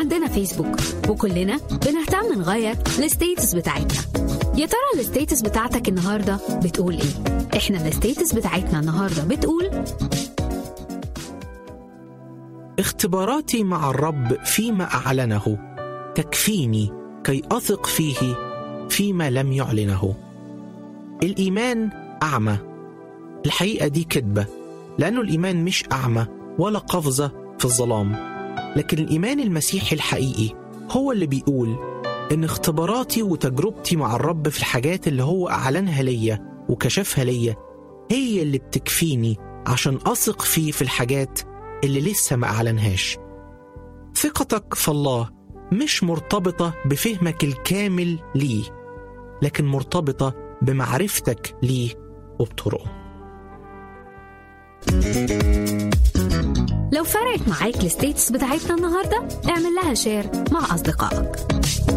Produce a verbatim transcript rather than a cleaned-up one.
عندنا فيسبوك وكلنا بنهتم نغير الستيتس بتاعتنا. يا ترى الستيتس بتاعتك النهاردة بتقول ايه؟ احنا الستيتس بتاعتنا النهاردة بتقول: اختباراتي مع الرب فيما أعلنه تكفيني كي أثق فيه فيما لم يعلنه. الإيمان أعمى. الحقيقة دي كذبة، لأنه الإيمان مش أعمى ولا قفزة في الظلام، لكن الإيمان المسيحي الحقيقي هو اللي بيقول إن اختباراتي وتجربتي مع الرب في الحاجات اللي هو أعلنها ليا وكشفها ليا هي اللي بتكفيني عشان أثق فيه في الحاجات اللي لسه ما أعلنهاش. ثقتك في الله مش مرتبطة بفهمك الكامل ليه، لكن مرتبطة بمعرفتك ليه وبطرقه. لو فرقت معاك الستيتس بتاعتنا النهاردة، اعمل لها شير مع أصدقائك.